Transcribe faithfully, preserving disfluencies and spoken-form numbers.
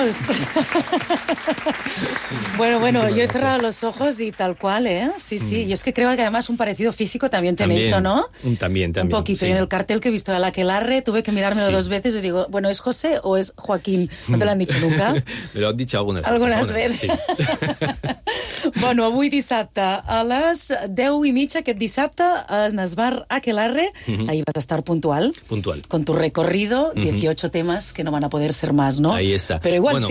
Vamos. Bueno, bueno, yo he cerrado los ojos y tal cual, ¿eh? Sí, sí. Mm. Yo es que creo que además un parecido físico también tenéis, ¿o no? También, también. Un poquito. Sí. Y en el cartel que he visto de la Aquelarre tuve que mirármelo sí. dos veces y digo, bueno, ¿es José o es Joaquín? ¿No te lo han dicho nunca? Me lo han dicho algunes. Algunes veces. Sí. Bueno, avui dissabte a les deu i mitja, aquest dissabte, en el bar Aquelarre. Uh-huh. Ahí vas a estar puntual. Puntual. Con tu recorrido, uh-huh. dieciocho temas que no van a poder ser más, ¿no? Ahí está. Pero igual bueno,